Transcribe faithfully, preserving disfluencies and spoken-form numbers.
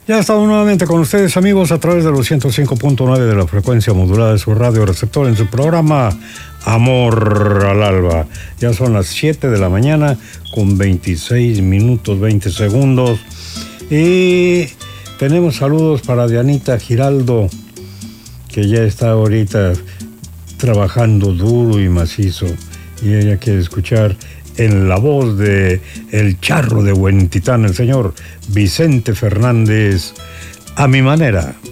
Ya estamos nuevamente con ustedes, amigos, a través de los ciento cinco punto nueve de la frecuencia modulada de su radio receptor en su programa Amor al Alba. Ya son las siete de la mañana con veintiséis minutos, veinte segundos. Y tenemos saludos para Dianita Giraldo, que ya está ahorita trabajando duro y macizo. Y ella quiere escuchar en la voz de el charro de Huentitán, el señor Vicente Fernández, A Mi Manera.